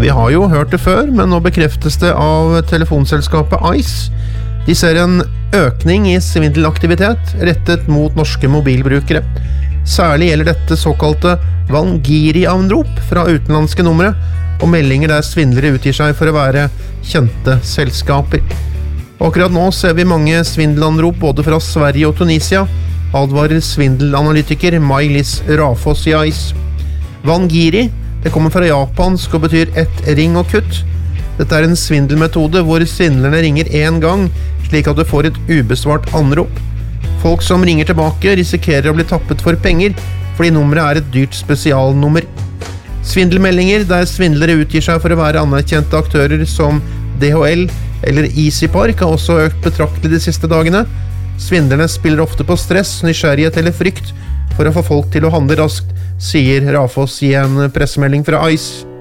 Vi har jo hørt det før, men nå bekreftes det av telefonselskapet ICE. De ser en økning i svindelaktivitet rettet mot norske mobilbrukere. Særlig gjelder dette såkalte Vangiri-anrop fra utenlandske numre, og meldinger der svindlere utgir seg for å være kjente selskaper. Og akkurat nå ser vi mange svindelanrop både fra Sverige og Tunisia, advarer svindelanalytiker Maj-Lis Rafoss i ICE. Vangiri, det kommer fra japansk og betyr ett ring og kutt. Dette er en svindelmetode hvor svindlerne ringer en gang, slik at du får et ubesvart anrop. Folk som ringer tilbake risikerer å bli tappet for penger, fordi nummeret er et dyrt spesialnummer. Svindelmeldinger der svindlere utgir seg for å være anerkjente aktører som DHL eller EasyPark har også økt betraktelig de siste dagene. Svindlerne spiller ofte på stress, nysgjerrighet eller frykt for å få folk til å handle raskt, sier Rafoss i en pressemelding fra ICE.